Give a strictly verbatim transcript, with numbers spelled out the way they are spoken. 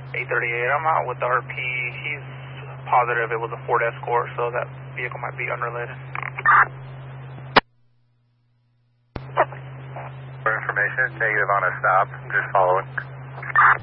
eight thirty-eight, I'm out with the R P. He's positive it was a Ford Escort, so that vehicle might be unrelated. For information, negative on a stop. I'm just following.